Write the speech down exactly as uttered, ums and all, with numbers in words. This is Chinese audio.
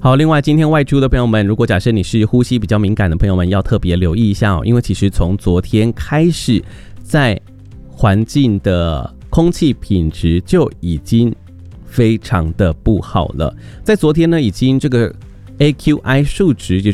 好，另外今天外出的朋友们，如果假设你是呼吸比较敏感的朋友们，要特别留意一下哦，因为其实从昨天开始，在环境的空气品质就已经非常的不好了。在昨天呢，已经这个 A Q I 数值，